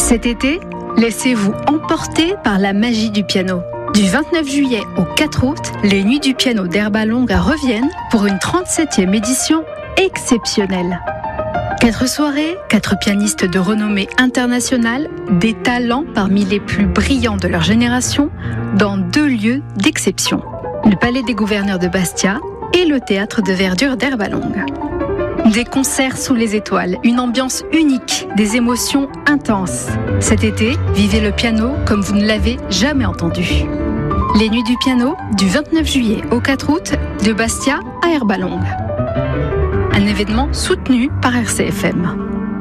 Cet été, laissez-vous emporter par la magie du piano. Du 29 juillet au 4 août, les Nuits du piano d'Herba Longa reviennent pour une 37e édition exceptionnelle. 4 soirées, 4 pianistes de renommée internationale, des talents parmi les plus brillants de leur génération, dans 2 lieux d'exception. Le Palais des Gouverneurs de Bastia et le Théâtre de Verdure d'Herba Longa. Des concerts sous les étoiles, une ambiance unique, des émotions intenses. Cet été, vivez le piano comme vous ne l'avez jamais entendu. Les Nuits du piano, du 29 juillet au 4 août, de Bastia à Herba Longa. Un événement soutenu par RCFM.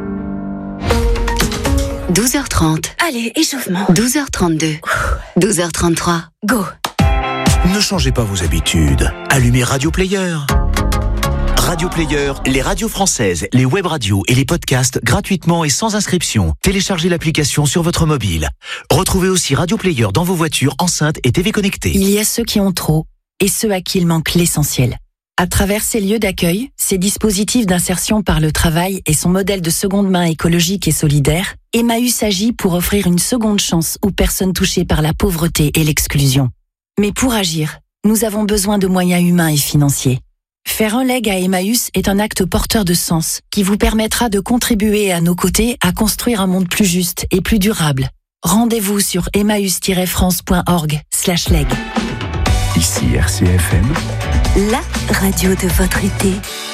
12h30. Allez, échauffement. 12h32. 12h33. Go. Ne changez pas vos habitudes. Allumez Radio Player. Radio Player, les radios françaises, les web radios et les podcasts gratuitement et sans inscription. Téléchargez l'application sur votre mobile. Retrouvez aussi Radio Player dans vos voitures, enceintes et TV connectées. Il y a ceux qui ont trop et ceux à qui il manque l'essentiel. À travers ces lieux d'accueil, ces dispositifs d'insertion par le travail et son modèle de seconde main écologique et solidaire, Emmaüs agit pour offrir une seconde chance aux personnes touchées par la pauvreté et l'exclusion. Mais pour agir, nous avons besoin de moyens humains et financiers. Faire un leg à Emmaüs est un acte porteur de sens qui vous permettra de contribuer à nos côtés à construire un monde plus juste et plus durable. Rendez-vous sur emmaüs-france.org/leg. Ici RCFM, La radio de votre été.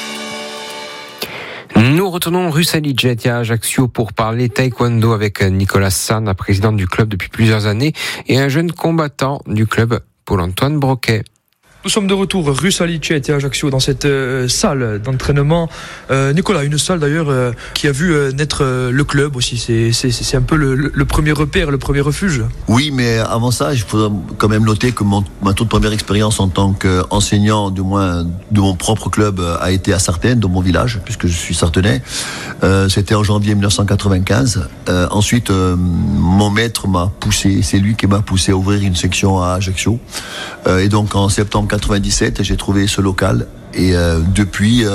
Nous retournons rue Saligette à Ajaccio pour parler taekwondo avec Nicolas Sanna, président du club depuis plusieurs années, et un jeune combattant du club, Paul-Antoine Broquet. Nous sommes de retour rue Salicette et Ajaccio dans cette salle d'entraînement. Nicolas, une salle d'ailleurs qui a vu naître le club aussi. C'est un peu le premier repère, le premier refuge. Oui, mais avant ça, il faut quand même noter que ma toute première expérience en tant qu'enseignant, du moins de mon propre club, a été à Sartène, dans mon village, puisque je suis sartenais. C'était en janvier 1995. Ensuite, mon maître m'a poussé, c'est lui qui m'a poussé à ouvrir une section à Ajaccio. Et donc en septembre 97, j'ai trouvé ce local et depuis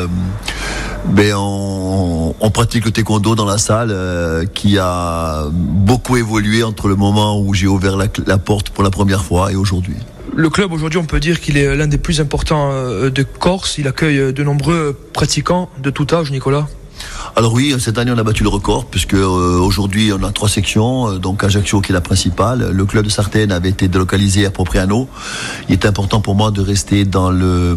on pratique le taekwondo dans la salle qui a beaucoup évolué entre le moment où j'ai ouvert la porte pour la première fois et aujourd'hui. Le club aujourd'hui, on peut dire qu'il est l'un des plus importants de Corse. Il accueille de nombreux pratiquants de tout âge, Nicolas. Alors oui, cette année on a battu le record puisque aujourd'hui on a 3 sections, donc Ajaccio qui est la principale. Le club de Sartène avait été délocalisé à Propriano. Il est important pour moi de rester dans la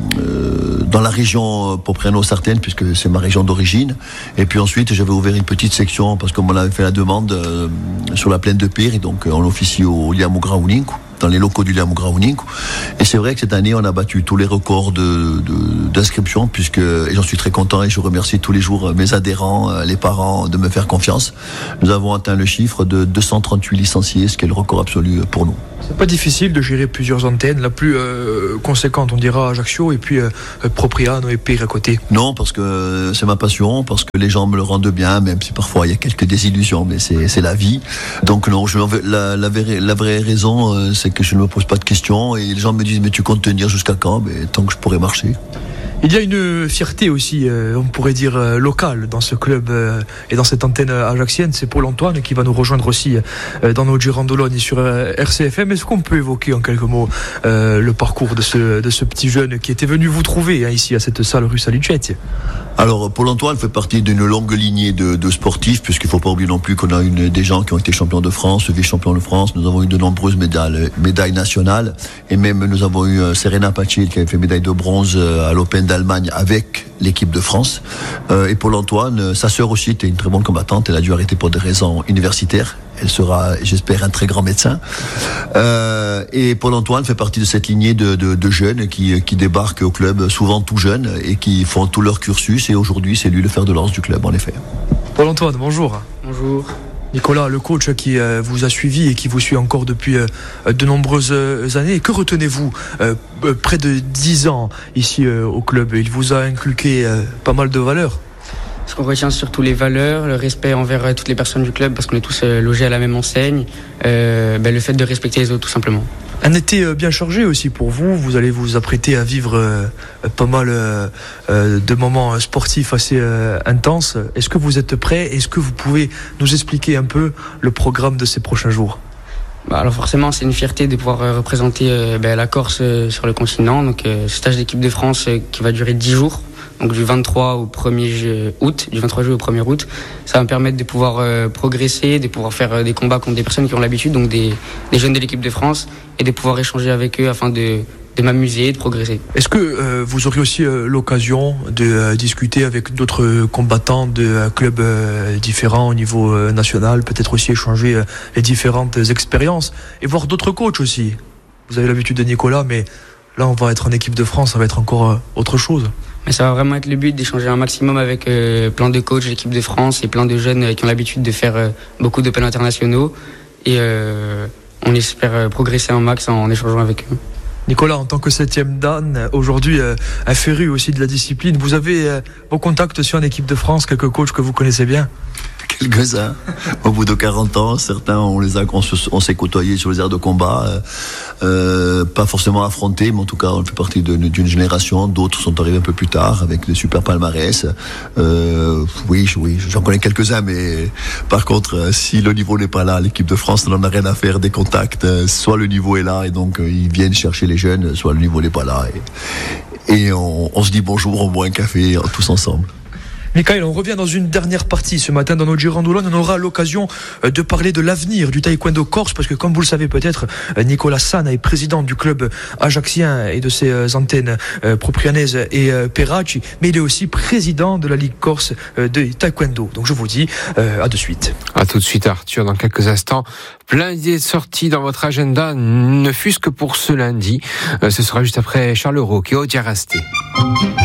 région Propriano-Sartène puisque c'est ma région d'origine. Et puis ensuite j'avais ouvert une petite section parce qu'on m'en avait fait la demande sur la plaine de Pire et donc on officie au Liamo Grauninku, dans les locaux du Liamo Grauninku. Et c'est vrai que cette année on a battu tous les records d'inscription puisque et j'en suis très content et je remercie tous les jours mes adhérents, les parents de me faire confiance. Nous avons atteint le chiffre de 238 licenciés, ce qui est le record absolu pour nous. C'est pas difficile de gérer plusieurs antennes, la plus conséquente on dira Ajaccio et puis Propriano et Pire à côté. Non, parce que c'est ma passion, parce que les gens me le rendent bien, même si parfois il y a quelques désillusions, mais c'est la vie. Donc non, la vraie raison, c'est que je ne me pose pas de questions et les gens me disent mais tu comptes tenir jusqu'à quand? Mais tant que je pourrai marcher. Il y a une fierté aussi, on pourrait dire locale dans ce club et dans cette antenne ajaxienne. C'est Paul-Antoine qui va nous rejoindre aussi dans nos girandoles sur RCFM. Est-ce qu'on peut évoquer en quelques mots le parcours de ce petit jeune qui était venu vous trouver ici à cette salle rue Salicette? Alors Paul-Antoine fait partie d'une longue lignée de sportifs, puisqu'il ne faut pas oublier non plus qu'on a des gens qui ont été champions de France, vice-champions de France. Nous avons eu de nombreuses médailles nationales, et même nous avons eu Serena Pacil qui avait fait médaille de bronze à l'Open d'Allemagne avec l'équipe de France. Et Paul-Antoine, sa sœur aussi était une très bonne combattante, elle a dû arrêter pour des raisons universitaires. Elle sera, j'espère, un très grand médecin. Et Paul-Antoine fait partie de cette lignée de jeunes qui débarquent au club, souvent tout jeunes, et qui font tout leur cursus. Et aujourd'hui, c'est lui le fer de lance du club, en effet. Paul-Antoine, bonjour. Bonjour. Nicolas, le coach qui vous a suivi et qui vous suit encore depuis de nombreuses années. Que retenez-vous près de 10 ans ici au club? Il vous a inculqué pas mal de valeurs. Ce qu'on retient, c'est surtout les valeurs, le respect envers toutes les personnes du club, parce qu'on est tous logés à la même enseigne, le fait de respecter les autres, tout simplement. Un été bien chargé aussi pour vous. Vous allez vous apprêter à vivre pas mal de moments sportifs assez intenses. Est-ce que vous êtes prêts ? Est-ce que vous pouvez nous expliquer un peu le programme de ces prochains jours ? Alors forcément, c'est une fierté de pouvoir représenter la Corse sur le continent. Donc, stage d'équipe de France qui va durer 10 jours. Donc du 23 au 1er août, du 23 juillet au 1er août. Ça va me permettre de pouvoir progresser, de pouvoir faire des combats contre des personnes qui ont l'habitude, donc des jeunes de l'équipe de France, et de pouvoir échanger avec eux afin de m'amuser et de progresser. Est-ce que vous aurez aussi l'occasion de discuter avec d'autres combattants de clubs différents au niveau national, peut-être aussi échanger les différentes expériences et voir d'autres coachs aussi ? Vous avez l'habitude de Nicolas, mais là on va être en équipe de France, ça va être encore autre chose. Mais ça va vraiment être le but d'échanger un maximum avec plein de coachs de l'équipe de France et plein de jeunes qui ont l'habitude de faire beaucoup d'Open internationaux. Et on espère progresser un max en échangeant avec eux. Nicolas, en tant que 7e dan, aujourd'hui un féru aussi de la discipline, vous avez vos contacts sur en équipe de France, quelques coachs que vous connaissez bien ? Quelques-uns. Au bout de 40 ans, certains, on s'est côtoyés sur les aires de combat, pas forcément affrontés, mais en tout cas, on fait partie d'une génération. D'autres sont arrivés un peu plus tard, avec des super palmarès. Oui, j'en connais quelques-uns, mais par contre, si le niveau n'est pas là, l'équipe de France n'en a rien à faire des contacts. Soit le niveau est là, et donc ils viennent chercher les jeunes, soit le niveau n'est pas là. Et on se dit bonjour, on boit un café tous ensemble. Michael, on revient dans une dernière partie. Ce matin, dans notre Girandolone, on aura l'occasion de parler de l'avenir du taekwondo corse, parce que comme vous le savez peut-être, Nicolas Sana est président du club ajaxien et de ses antennes Proprianese et Perraci, mais il est aussi président de la Ligue corse de taekwondo. Donc je vous dis à de suite. À tout de suite Arthur, dans quelques instants. Plein d'idées sorties dans votre agenda, ne fût-ce que pour ce lundi. Ce sera juste après Charles Roch et Odia Rasté.